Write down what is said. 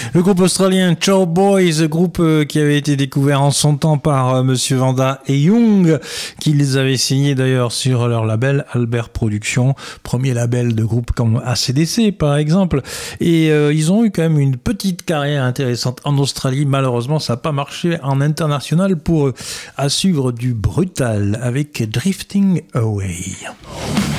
Le groupe australien Chow Boys, groupe qui avait été découvert en son temps par Monsieur Vanda et Young, qui les avait signés d'ailleurs sur leur label Albert Productions, premier label de groupes comme AC/DC par exemple. Et ils ont eu quand même une petite carrière intéressante en Australie. Malheureusement, ça n'a pas marché en international pour eux. À suivre du brutal avec Drifting Away.